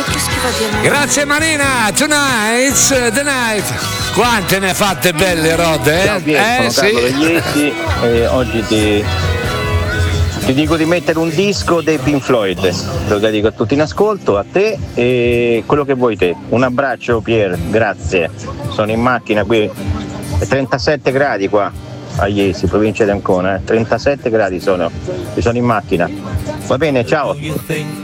che schifo di Grazie Marina, tonight's the night. Quante ne ha fatte belle Rod, Ciao Pier, sono Carlo Veglietti e oggi ti dico di mettere un disco dei Pink Floyd, lo dedico a tutti in ascolto, a te e quello che vuoi te. Un abbraccio Pier, grazie. Sono in macchina qui, è 37 gradi qua a Iesi, provincia di Ancona, 37 gradi sono in macchina. Va bene, ciao.